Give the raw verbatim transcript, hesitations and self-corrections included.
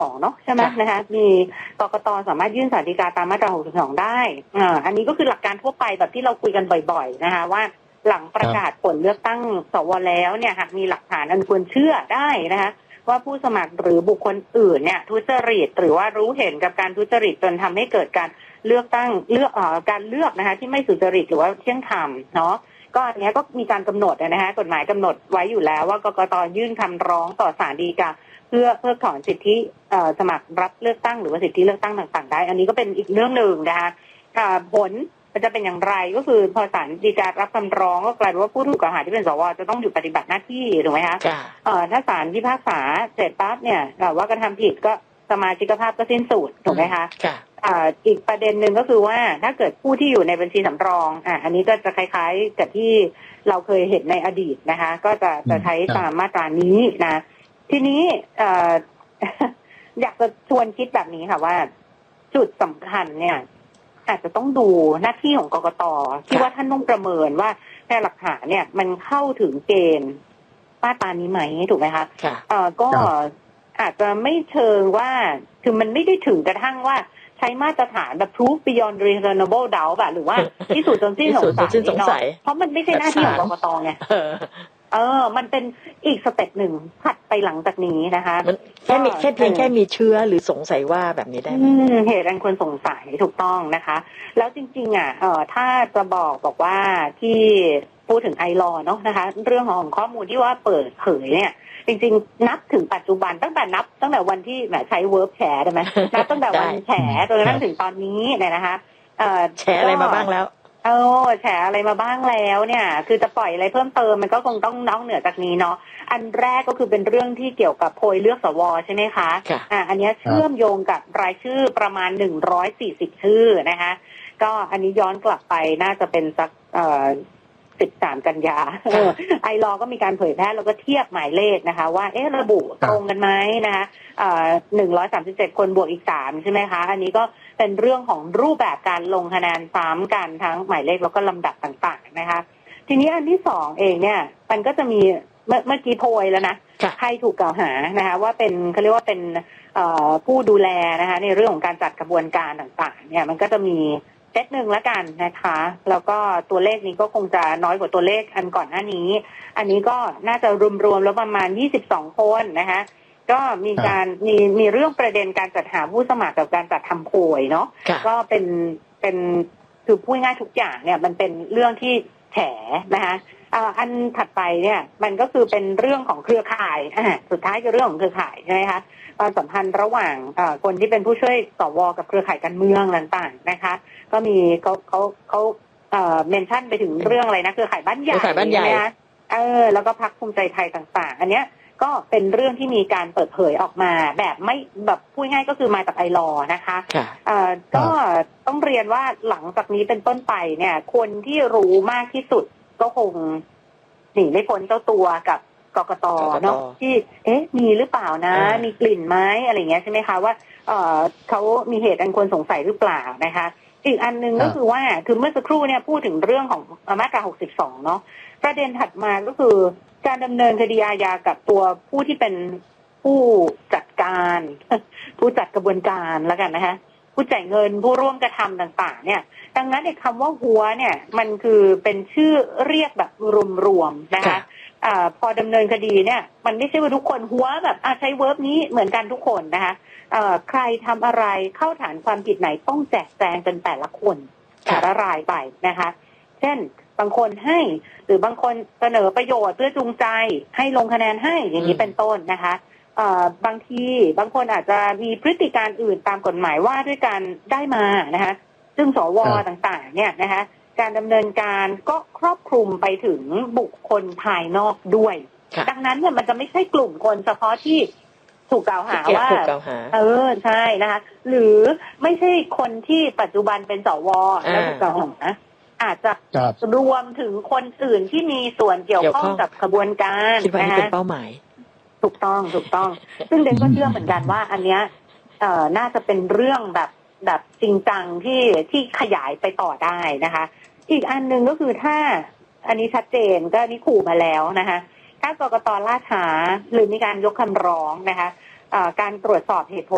สองเนาะใช่ไหมนะคะมีกกต.สามารถยื่นศาลฎีกาตามมาตราหกสิบสองได้อ่าอันนี้ก็คือหลักการทั่วไปแบบที่เราคุยกันบ่อยๆนะคะว่าหลังประกาศผลเลือกตั้งสวแล้วเนี่ยหากมีหลักฐานอันควรเชื่อได้นะคะว่าผู้สมัครหรือบุคคลอื่นเนี่ยทุจริตหรือว่ารู้เห็นกับการทุจริตจนทำให้เกิดการเลือกตั้งเลือกเอ่อการเลือกนะคะที่ไม่สุจริตหรือว่าเที่ยงธรรมเนาะก็อันนี้ก็มีการกำหนดนะคะกฎหมายกำหนดไว้อยู่แล้วว่ากกต.ยื่นคำร้องต่อศาลฎีกาเพื่อเพิกถอนสิทธิสมัครรับเลือกตั้งหรือว่าสิทธิเลือกตั้งต่างๆได้อันนี้ก็เป็นอีกเรื่องหนึ่งนะคะผลมันจะเป็นอย่างไรก็คือพอศาลฎีการับคำร้องก็กลายเป็นว่าผู้ถูกกล่าวหาที่เป็นสวจะต้องหยุดปฏิบัติหน้าที่ถูกไหมคะถ้าศาลพิพากษาเสร็จปั๊บเนี่ยว่ากระทำผิดก็สมาชิกภาพก็สิ้นสุดถูกไหมคะอีกประเด็นหนึ่งก็คือว่าถ้าเกิดผู้ที่อยู่ในบัญชีสำรองอ่ะอันนี้ก็จะคล้ายๆกับที่เราเคยเห็นในอดีตนะคะก็จะจะใช้ตามมาตรานี้นะทีนี้เอ่อ อยากจะชวนคิดแบบนี้ค่ะว่าจุดสำคัญเนี่ยอาจจะต้องดูหน้าที่ของกกต.ที่ว่าท่านต้องประเมินว่าแค่หลักฐานเนี่ยมันเข้าถึงเกณฑ์มาตรานี้ไหมถูกไหมคะเอ่อก็อาจจะไม่เชิงว่าคือมันไม่ได้ถึงกระทั่งว่าใช้มาตรฐานแบบ proof beyond reasonable doubt แบบหรือว่าที่สุดจนสิ้นสงสัยเพราะมันไม่ใช่หน้าที่ของกกต.ไงเออมันเป็นอีกสเต็ปหนึ่งถัดไปหลังจากนี้นะคะแค่มีแค่เพียงแค่มีเชื้อหรือสงสัยว่าแบบนี้ได้เหตุอันควรสงสัยถูกต้องนะคะแล้วจริงๆอ่ะเอ่อถ้าจะบอกบอกว่าที่พูดถึงไอลอเนาะนะคะเรื่องของข้อมูลที่ว่าเปิดเผยเนี่ยจริงๆนับถึงปัจจุบันตั้งแต่นับตั้งแต่วันที่แหมใช้เวิร์บแฉได้ไหมนับตั้งแต่วันแฉจนกระทั่งถึงตอนนี้เนี่ยนะคะเอ่อแฉอะไรมาบ้างแล้วเออแฉอะไรมาบ้างแล้วเนี่ยคือจะปล่อยอะไรเพิ่มเติมมันก็คงต้องนอกเหนือจากนี้เนาะอันแรกก็คือเป็นเรื่องที่เกี่ยวกับโพยเลือกสวใช่ไหมคะอ่าอันนี้เชื่อมโยงกับรายชื่อประมาณหนึ่งร้อยสี่สิบชื่อนะคะก็อันนี้ย้อนกลับไปน่าจะเป็นสักเอ่อสิบสามกันยาไอลอก็มีการเผยแพร่แล้วก็เทียบหมายเลขนะคะว่าเอ๊ะระบุตรงกันไหมนะคะเอ่อหนึ่งร้อยสามสิบเจ็ดคนบวกอีกสามใช่ไหมคะอันนี้ก็เป็นเรื่องของรูปแบบการลงคะแนนซ้ำกันทั้งหมายเลขแล้วก็ลำดับต่างๆนะคะทีนี้อันที่สองเองเนี่ยมันก็จะมีเมื่อเมื่อกี้โพยแล้วนะใครถูกกล่าวหานะคะว่าเป็นเขาเรียกว่าเป็นผู้ดูแลนะคะในเรื่องของการจัดกระบวนการต่างๆเนี่ยมันก็จะมีเซตหนึ่งแล้วกันนะคะแล้วก็ตัวเลขนี้ก็คงจะน้อยกว่าตัวเลขอันก่อนหน้านี้อันนี้ก็น่าจะรวมๆแล้วประมาณยี่สิบสองคนนะคะก็มีการมีมีเรื่องประเด็นการจัดหาผู้สมัครกับการจัดทำโพยเนาะก็เป็นเป็นคือพูดง่ายทุกอย่างเนี่ยมันเป็นเรื่องที่แฉนะคะอันถัดไปเนี่ยมันก็คือเป็นเรื่องของเครือข่ายอ่าสุดท้ายคือเรื่องของเครือข่ายใช่ไหมคะความสัมพันธ์ระหว่างคนที่เป็นผู้ช่วยสวกับเครือข่ายการเมืองต่างๆนะคะก็มีเขาเขาเขาเอ่อเมนชั่นไปถึงเรื่องอะไรนะเครือข่ายบ้านใหญ่เครือข่ายบ้านใหญ่เออแล้วก็พรรคภูมิใจไทยต่างๆอันเนี้ยก็เป็นเรื่องที่มีการเปิดเผยออกมาแบบไม่แบบพูดง่ายก็คือมาจากไอลอนะคะเอ่อก็ต้องเรียนว่าหลังจากนี้เป็นต้นไปเนี่ยคนที่รู้มากที่สุดก็คงหนีไม่พ้นเจ้าตัวกับกกต.เนาะที่เอ๊ะมีหรือเปล่านะมีกลิ่นไหมอะไรเงี้ยใช่ไหมคะว่าเอ่อเขามีเหตุอันควรสงสัยหรือเปล่านะคะอีกอันนึงก็คือว่าคือเมื่อสักครู่เนี่ยพูดถึงเรื่องของมาตราหกสิบสองเนาะประเด็นถัดมาก็คือการดำเนินคดีอาญากับตัวผู้ที่เป็นผู้จัดการผู้จัดกระบวนการแล้วกันนะคะผู้จ่ายเงินผู้ร่วมกระทำต่างๆเนี่ยดังนั้นไอ้คำว่าหัวเนี่ยมันคือเป็นชื่อเรียกแบบรวมๆนะคะอ่าพอดำเนินคดีเนี่ยมันไม่ใช่ว่าทุกคนหัวแบบอ่าใช้เวิร์บนี้เหมือนกันทุกคนนะคะเอ่อใครทำอะไรเข้าฐานความผิดไหนต้องแจกแจงเป็นแต่ละคนแต่ละรายไปนะคะเช่นบางคนให้หรือบางคนเสนอประโยชน์เพื่อจูงใจให้ลงคะแนนให้อย่างนี้เป็นต้นนะคะเอ่อบางทีบางคนอาจจะมีพฤติการอื่นตามกฎหมายว่าด้วยการได้มานะคะซึ่งสวต่างๆเนี่ยนะคะการดำเนินการก็ครอบคลุมไปถึงบุคคลภายนอกด้วยดังนั้นเนี่ยมันจะไม่ใช่กลุ่มคนเฉพาะที่ถูกกล่าวหาว่าเออใช่นะคะหรือไม่ใช่คนที่ปัจจุบันเป็นสวแล้วถูกกล่าวหาอาจจะรวมถึงคนอื่นที่มีส่วนเกี่ยวข้องกับกระบวนการนะคะเป็นเป้าหมายถูกต้องถูกต้องซึ่งเดนก็เชื่อเหมือนกันว่าอันเนี้ยเอ่อน่าจะเป็นเรื่องแบบแบบจริงจังที่ที่ขยายไปต่อได้นะคะอีกอันนึงก็คือถ้าอันนี้ชัดเจนก็นี่ขู่มาแล้วนะคะถ้ากกต.ล่าช้าหรือมีการยกคำร้องนะคะการตรวจสอบเหตุผล